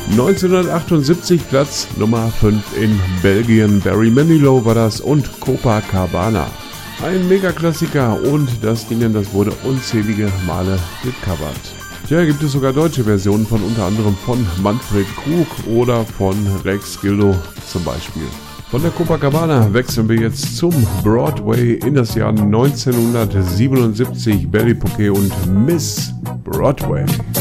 1978 Platz Nummer 5 in Belgien. Barry Manilow war das und Copacabana. Ein Megaklassiker und das Ding, das wurde unzählige Male gecovert. Tja, gibt es sogar deutsche Versionen von unter anderem von Manfred Krug oder von Rex Gildo zum Beispiel. Von der Copacabana wechseln wir jetzt zum Broadway in das Jahr 1977. Billy Poquet und Miss Broadway.